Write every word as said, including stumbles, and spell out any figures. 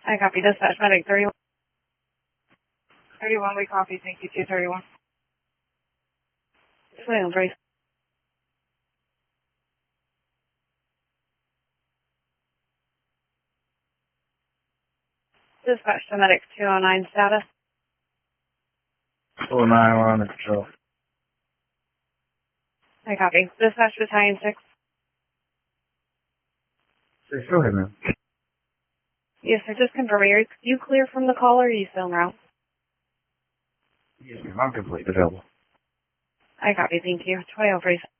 I copy. Dispatch medic thirty-one. thirty-one, we copy. Thank you, two thirty-one. Swing, brace. Dispatch to medic two oh nine status. oh nine, we're on the control. I copy. Dispatch battalion six. Say, go ahead, man. Yes, sir. Just confirming. Are you clear from the call or are you still en route? Yes, ma'am. I'm completely available. I copy. Thank you. twenty oh three.